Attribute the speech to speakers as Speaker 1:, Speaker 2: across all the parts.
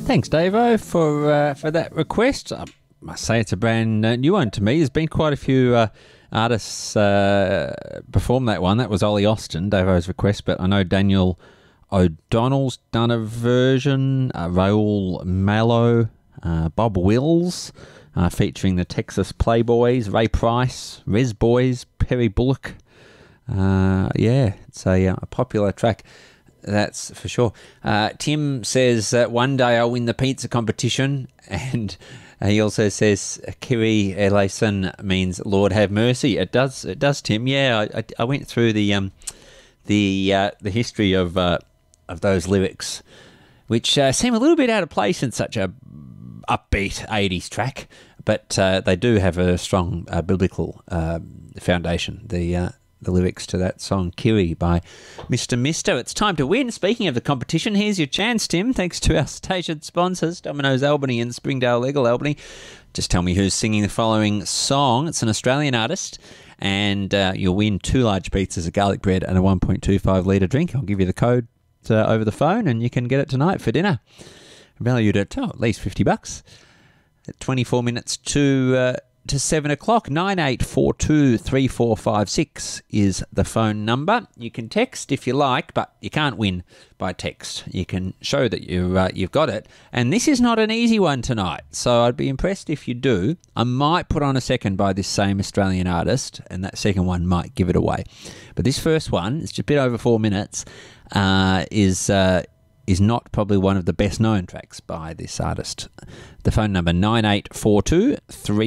Speaker 1: Thanks, Davo, for that request. I must say it's a brand new one to me. There's been quite a few artists perform that one. That was Ollie Austin, Davo's request, but I know Daniel O'Donnell's done a version, Raoul Mallow, Bob Wills, featuring the Texas Playboys, Ray Price, Rez Boys, Perry Bullock. It's a popular track, that's for sure. Tim says one day I'll win the pizza competition, and he also says Kiri eleison means Lord have mercy. It does, Tim. Yeah, I went through the history of those lyrics, which seem a little bit out of place in such a upbeat 80s track, but they do have a strong biblical foundation. The lyrics to that song, Kiri, by Mr. Mister. It's time to win. Speaking of the competition, here's your chance, Tim. Thanks to our station sponsors, Domino's Albany and Springdale Legal Albany. Just tell me who's singing the following song. It's an Australian artist, and you'll win 2 large pizzas of garlic bread and a 1.25 litre drink. I'll give you the code over the phone, and you can get it tonight for dinner. Valued at least $50. At 24 minutes to 7 o'clock. 9842 3456 is the phone number. You can text if you like, but you can't win by text. You can show that you've got it. And this is not an easy one tonight, so I'd be impressed if you do. I might put on a second by this same Australian artist, and that second one might give it away. But this first one, it's just a bit over 4 minutes, is not probably one of the best known tracks by this artist. The phone number 9842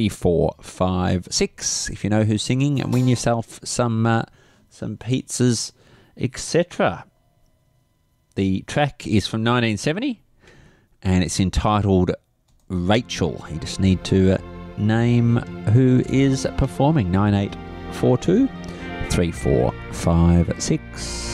Speaker 1: 3456. If you know who's singing, and win yourself some pizzas, etc. The track is from 1970, and it's entitled Rachel. You just need to name who is performing. 9842 3456.